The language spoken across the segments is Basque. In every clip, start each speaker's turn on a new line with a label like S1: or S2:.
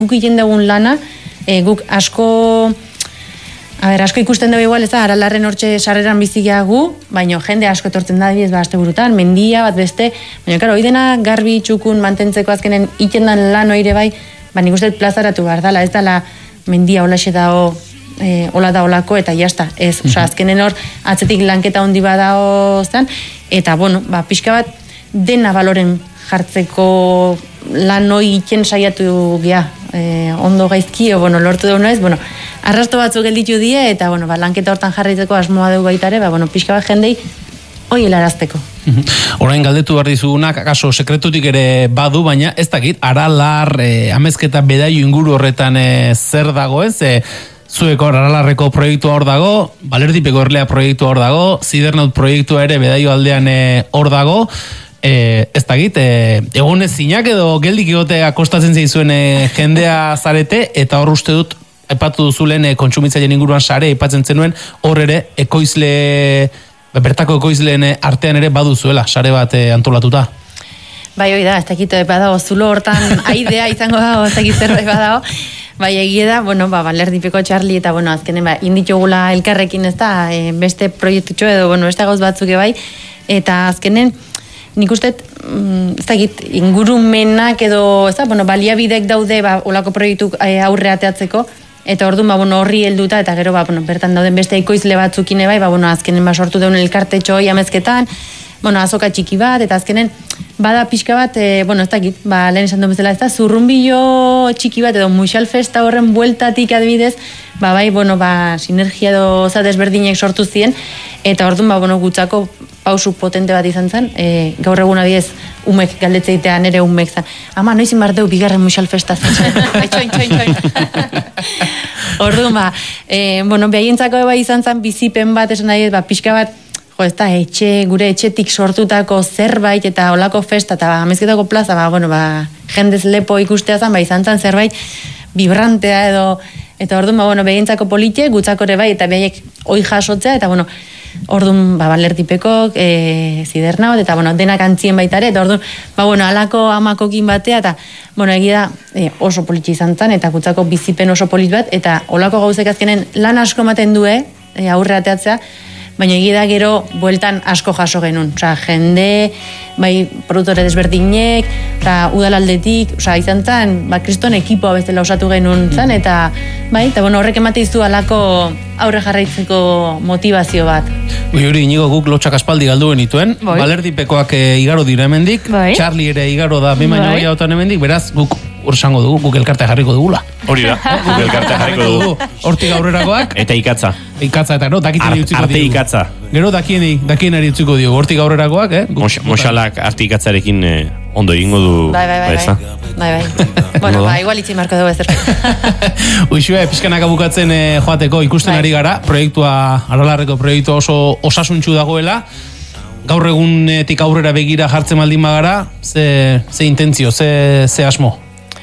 S1: guk egiten dugun lana, guk asko ikusten dugu igual, ez da, Aralarren hortxe sarreran bizikia gu, baina jende asko etortzen da, aste burutan, mendia bat beste, baina, karo, hori dena garbi txukun mantentzeko azkenen itendan lan oire bai, nik uste plazaratu behar dala, ez dala mendia holaxe dao, hola da holako, eta jazta, ez, azkenen hor, atzetik lanketa hondi badao zen, eta, bueno, pixka bat, dena baloren jartzeko lan hoi iten saiatu gea, ondo gaizki, lortu dugu naiz, arrasto batzuk gelditu die, eta, lanketa hortan jarraitzeko asmoa dugu baitare, pixka bat jendei hoi helarazteko.
S2: Orain galdetu behar dizugunak, akaso sekretutik ere badu, baina ez dakit, Aralar, Amezketa Bedaio inguru horretan zer dago ez, zueko Aralarreko proiektua hor dago, Balerdipeko Erlea proiektua hor dago, Zidernaut proiektua ere Bedaio aldean hor dago, ez dakit, egonez zinak edo geldik egotea kostatzen zaizuen jendea zarete, eta hor uste dut, aipatu duzulen kontsumitzaileen inguruan sare aipatzen zenuen, hor ere bertako ekoizleen artean ere baduzuela, sare bat antolatuta.
S1: Bai, hoi da, ez dakit badago, zulo hortan aidea izango dago, ez dakit zerbait badago, bai, egia da, Balerdipeko Charlie, eta, azkenen, inditugula elkarrekin, ez da, beste proiektutxo edo, beste gauz batzuk bai, eta azkenen, nik uste, ez dakit, ingurumenak edo, ez da, baliabidek daude, olako proiektu aurre ateatzeko, eta orduan, horri helduta, eta gero, bertan dauden beste ekoizle batzukine bai, azkenen sortu deun elkartetxo hoi Amezketan, azoka txiki bat, eta azkenen, bada pixka bat, ez dakit, lehen esan duen bezala, ez da, zurrunbilo txiki bat, edo Muxal Festa horren bueltatik adibidez, sinergia edo desberdinek sortu ziren, eta orduan, gutzako pausu potente bat izan zen, gaur egun adibidez, umek galdetzeitea nere umek zen, ama, noizin bardeu bigarren Muxal Festa zen, txoin. Orduan, behaintzako izan zen bizipen bat, esan nahi, pixka bat, ez da, gure etxetik sortutako zerbait eta olako festa eta Amezketako plaza, jendez lepo ikustea zen, izan zen zerbait vibrantea edo, eta orduan, behintzako polite, gutzakore bai, eta behaiek hoi jasotzea, eta orduan, Balerdipekok, Zidernaut, eta denak antzien baitare, eta orduan, alako amakokin batea, eta, egia oso politxe izan zen, eta gutzako bizipen oso polit bat, eta olako gauzek azkenen lan asko ematen due, aurre ateatzea, baina egia da gero bueltan asko jaso genuen. Jende, produktore desberdinek, udalaldetik, izan zen, kriston ekipoa bestela osatu genuen zen, eta horrek emate izu alako aurre jarraitzeko motivazio bat.
S2: Hori, inigo guk lotxak aspaldi galdu genituen, Balerdipekoak igaro dira hemendik, Charlie ere igaro da baino gehiagotan hemendik, beraz guk ursango dugu, guk elkartea jarriko dugula.
S3: Hori da, guk elkartea jarriko dugu.
S2: Hortik aurrerakoak.
S3: Eta ikatza.
S2: Ikatza eta, dakiten utziko
S3: arte
S2: diogu.
S3: Ikatza.
S2: Gero dakien ari utziko diogu, hortik aurrerakoak,
S3: Moxalak arte ikatzarekin ondo egingo du.
S1: Bai. Igual itzi marko dugu ezer.
S2: Uixue, pixkanaka bukatzen joateko ikusten ari gara, Aralarreko proiektua oso osasuntxu dagoela, gaur egunetik aurrera begira jartzen baldin bagara, ze intentzio, ze asmo?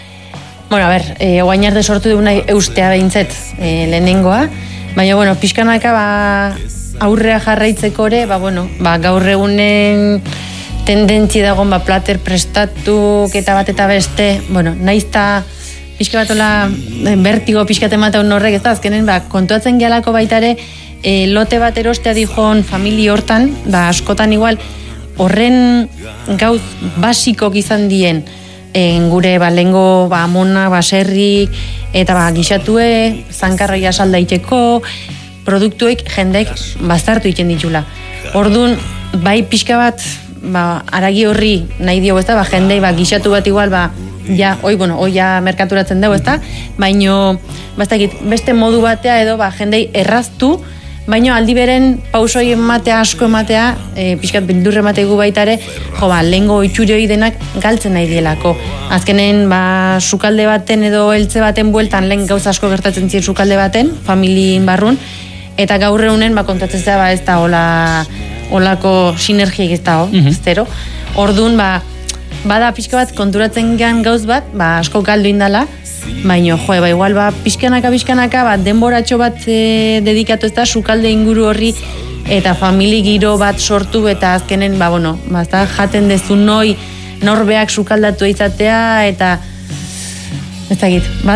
S1: Oain arte sortu duguna eustea behintzet lehenengoa, baina, pixkanaka aurrea jarraitzeko ere, gaur egunen tendentzi dagoen plater prestatuk eta bat eta beste, naizta pixka batola bertigo pixkat ematen horrek, ez da, azkenen, kontuatzen gehalako baitare, lote bat erostea dijon famili hortan, askotan igual, horren gauz basikok izan dien, gure lehengo amona, baserrik, eta gixatue, zankarroia saldaiteko, produktuek jendeek bazartu iten ditula. Orduan, pixka bat, aragi horri nahi dio, ez da, jendei gixatu bat igual, hoi merkaturatzen dugu, ez da, baino, beste modu batea edo, jendei erraztu, baino aldi beren pausoi ematea, asko ematea, pixkat bildurre emategu baitare, lehengo itxurioi denak galtzen nahi dielako. Azkenen, sukalde baten edo heltze baten bueltan lehen gauz asko gertatzen ziren sukalde baten, familien barrun, eta gaur egunen kontatzen zera, ez da, olako sinergiek ez da, zero. Orduan, bada pixka bat konturatzen gehan gauz bat, asko galdu indala, baina, igual, pixkanaka, denboratxo bat dedikatu ez da, sukalde inguru horri, eta famili giro bat sortu, eta azkenen, jaten dezu norbeak sukaldatu izatea, eta ez dakit,